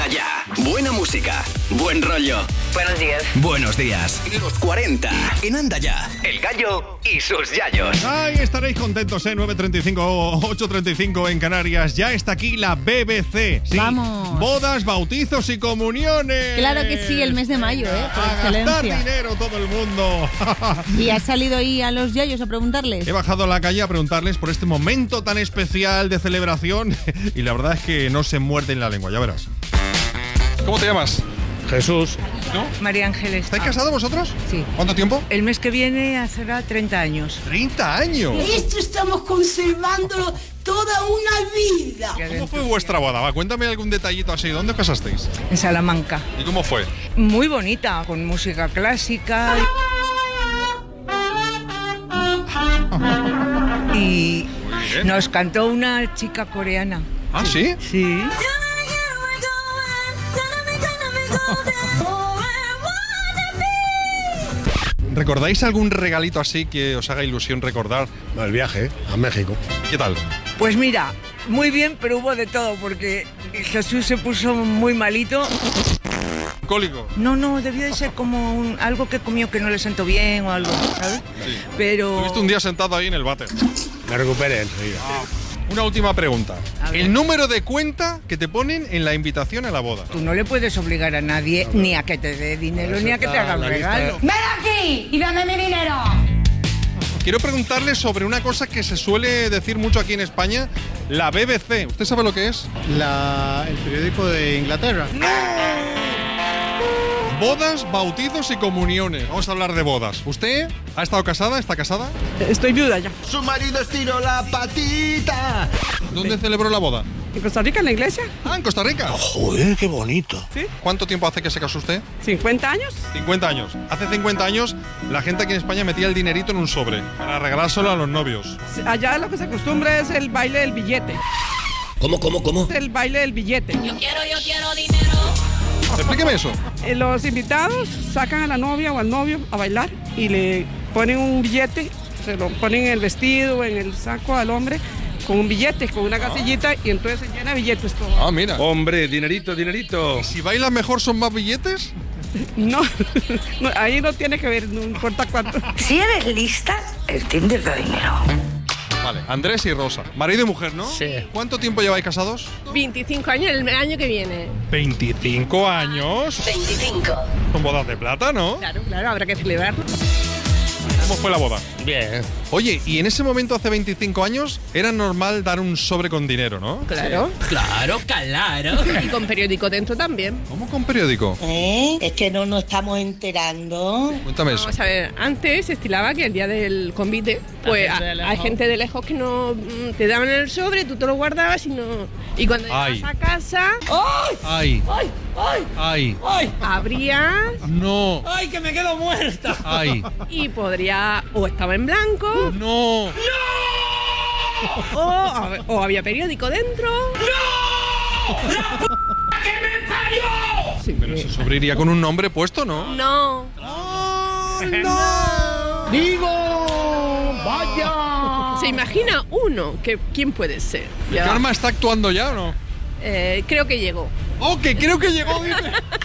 Anda Ya. Buena música, buen rollo. Buenos días. Buenos días. Los 40 en Anda Ya. El Gallo y sus yayos. Ay, estaréis contentos, 9:35, 8:35 en Canarias. Ya está aquí la BBC. Sí, vamos. Bodas, bautizos y comuniones. Claro que sí, el mes de mayo, por a excelencia. gastar dinero todo el mundo. ¿Y has salido ahí a los yayos a preguntarles? He bajado a la calle a preguntarles por este momento tan especial de celebración y la verdad es que no se muerden la lengua, ya verás. ¿Cómo te llamas? Jesús. ¿No? María Ángeles. ¿Estáis casados vosotros? Sí. ¿Cuánto tiempo? El mes que viene hará 30 años. ¡30 años! Esto estamos conservándolo toda una vida. ¿Cómo fue vuestra boda? Va, cuéntame algún detallito así. ¿Dónde os casasteis? En Salamanca. ¿Y cómo fue? Muy bonita, con música clásica. Y bien. nos cantó una chica coreana. ¿Ah, sí? Sí. ¿Recordáis algún regalito así que os haga ilusión recordar? El viaje a México. ¿Qué tal? Pues mira, muy bien, pero hubo de todo, porque Jesús se puso muy malito. ¿Cólico? No, debió de ser como algo que comió que no le sentó bien o algo, ¿sabes? Sí. Pero... Estuviste un día sentado ahí en el váter. Me recuperé enseguida. Una última pregunta. A ver. El número de cuenta que te ponen en la invitación a la boda. Tú no le puedes obligar a nadie ni a que te dé dinero ni a que te haga un regalo. ¡Ven aquí y dame mi dinero! Quiero preguntarle sobre una cosa que se suele decir mucho aquí en España, la BBC. ¿Usted sabe lo que es? El periódico de Inglaterra. Bodas, bautizos y comuniones. Vamos a hablar de bodas. ¿Usted ha estado casada? ¿Está casada? Estoy viuda ya. Su marido estiró la patita. ¿Dónde celebró la boda? ¿En Costa Rica, en la iglesia? Ah, en Costa Rica. Joder, qué bonito. ¿Cuánto tiempo hace que se casó usted? 50 años. 50 años. Hace 50 años la gente aquí en España metía el dinerito en un sobre para regalárselo a los novios. Allá lo que se acostumbra es el baile del billete. ¿Cómo? El baile del billete. Yo quiero dinero. Explíqueme eso. Los invitados sacan a la novia o al novio a bailar y le ponen un billete, se lo ponen en el vestido, en el saco al hombre, con un billete, con una casillita y entonces se llena de billetes todo. Ah, mira. Hombre, dinerito. Si bailan mejor, ¿son más billetes? No, ahí no tiene que ver, no importa cuánto. Si eres lista, el Tinder da dinero. Vale, Andrés y Rosa. Marido y mujer, ¿no? Sí. ¿Cuánto tiempo lleváis casados? 25 años el año que viene. 25 años. 25. Son bodas de plata, ¿no? Claro, habrá que celebrarlo. ¿Cómo fue la boda? Bien. Oye, y en ese momento, hace 25 años, era normal dar un sobre con dinero, ¿no? Claro. Claro. Y con periódico dentro también. ¿Cómo con periódico? Es que no nos estamos enterando. Cuéntame eso. Vamos a ver, antes se estilaba que el día del convite, pues hay gente de lejos que no te daban el sobre, tú te lo guardabas y cuando Ay. llegabas a casa, ¡Ay! ¡Ay! abrías ¡No! ¡Ay, que me quedo muerta! ¡Ay! y podría, o estaba en blanco, ¡No! o había periódico dentro. Pero ese sobre iría con un nombre puesto, ¿no? No. ¡Digo! ¡Vaya! ¿Se imagina uno? ¿Quién puede ser? Ya. ¿Karma está actuando ya o no? Creo que llegó. ¡Oh, que creo que llegó! Dice.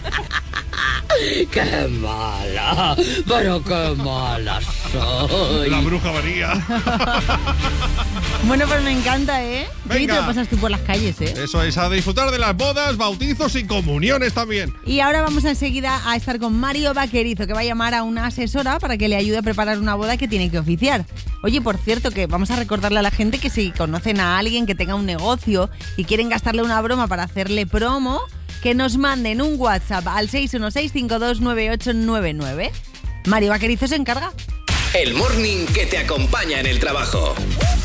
¡Qué mala! Pero qué mala soy. La bruja María. Bueno, pues me encanta, ¿eh? Venga. ¿Qué te lo pasas tú por las calles, eh? Eso es, a disfrutar de las bodas, bautizos y comuniones también. Y ahora vamos enseguida a estar con Mario Vaquerizo, que va a llamar a una asesora para que le ayude a preparar una boda que tiene que oficiar. Oye, por cierto, que vamos a recordarle a la gente que si conocen a alguien que tenga un negocio y quieren gastarle una broma para hacerle promo, que nos manden un WhatsApp al 616-529899. Mario Vaquerizo se encarga. El morning que te acompaña en el trabajo.